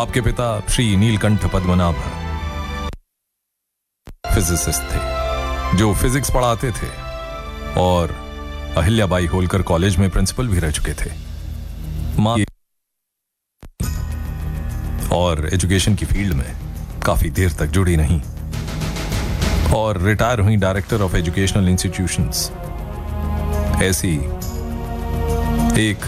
आपके पिता श्री नीलकंठ पद्मनाभ फिजिसिस्ट थे जो फिजिक्स पढ़ाते थे और अहिल्याबाई होलकर कॉलेज में प्रिंसिपल भी रह चुके थे। मां और एजुकेशन की फील्ड में काफी देर तक जुड़ी नहीं और रिटायर हुई डायरेक्टर ऑफ एजुकेशनल इंस्टीट्यूशंस। ऐसी एक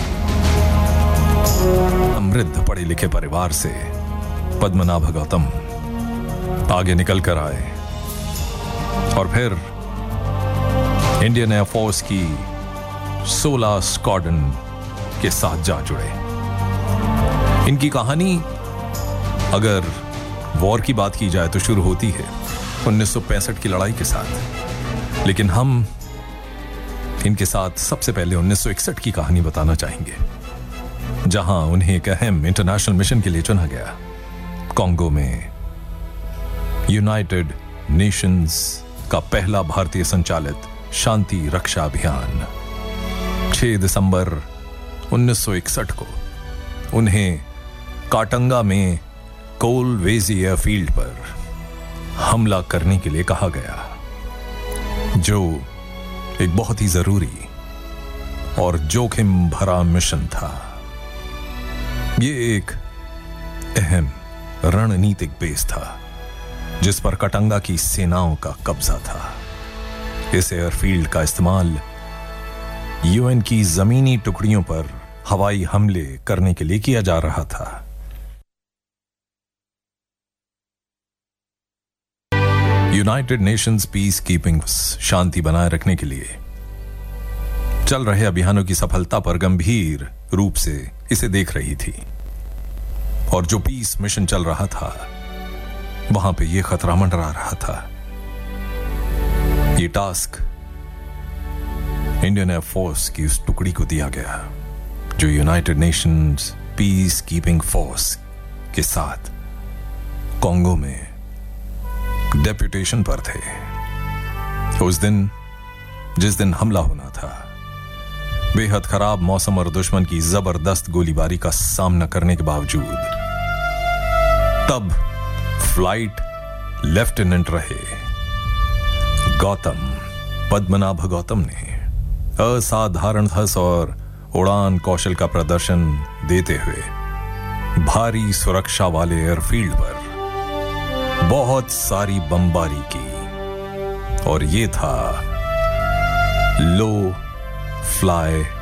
समृद्ध पढ़े लिखे परिवार से पद्मनाभ गौतम आगे निकल कर आए और फिर इंडियन एयरफोर्स की 16 स्क्वाड्रन के साथ जा जुड़े। इनकी कहानी अगर वॉर की बात की जाए तो शुरू होती है 1965 की लड़ाई के साथ, लेकिन हम इनके साथ सबसे पहले 1961 की कहानी बताना चाहेंगे, जहां उन्हें एक अहम इंटरनेशनल मिशन के लिए चुना गया। कांगो में यूनाइटेड नेशंस का पहला भारतीय संचालित शांति रक्षा अभियान 6 दिसंबर 1961 को उन्हें काटंगा में कोलवेजी एयरफील्ड पर हमला करने के लिए कहा गया, जो एक बहुत ही जरूरी और जोखिम भरा मिशन था। ये एक अहम रणनीतिक बेस था जिस पर कटंगा की सेनाओं का कब्जा था। इस एयरफील्ड का इस्तेमाल यूएन की जमीनी टुकड़ियों पर हवाई हमले करने के लिए किया जा रहा था। यूनाइटेड नेशंस पीस कीपिंग शांति बनाए रखने के लिए चल रहे अभियानों की सफलता पर गंभीर रूप से इसे देख रही थी और जो पीस मिशन चल रहा था वहां पे यह खतरा मंडरा रहा था। ये टास्क इंडियन एयरफोर्स की उस टुकड़ी को दिया गया जो United Nations peace keeping force के साथ कांगो में डेप्यूटेशन पर थे। उस दिन जिस दिन हमला होना था, बेहद खराब मौसम और दुश्मन की जबरदस्त गोलीबारी का सामना करने के बावजूद तब फ्लाइट लेफ्टिनेंट रहे पद्मनाभ गौतम ने असाधारण साहस और उड़ान कौशल का प्रदर्शन देते हुए भारी सुरक्षा वाले एयरफील्ड पर बहुत सारी बमबारी की और ये था लो फ्लाई